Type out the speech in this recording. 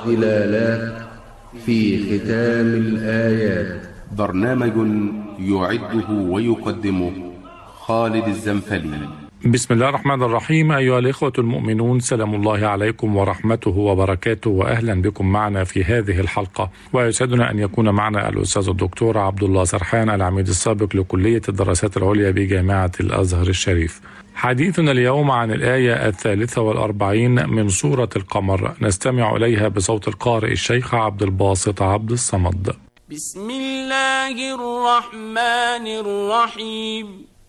ظلالات في ختام الآيات. برنامج يعده ويقدمه خالد الزنفلي. بسم الله الرحمن الرحيم. أيها الإخوة المؤمنون، سلام الله عليكم ورحمته وبركاته، وأهلا بكم معنا في هذه الحلقة. ويسعدنا أن يكون معنا الأستاذ الدكتور عبد الله سرحان، العميد السابق لكلية الدراسات العليا بجامعة الأزهر الشريف. حديثنا اليوم عن الآية 43 من سورة القمر، نستمع إليها بصوت القارئ الشيخ عبد الباسط عبد الصمد. بسم الله الرحمن الرحيم.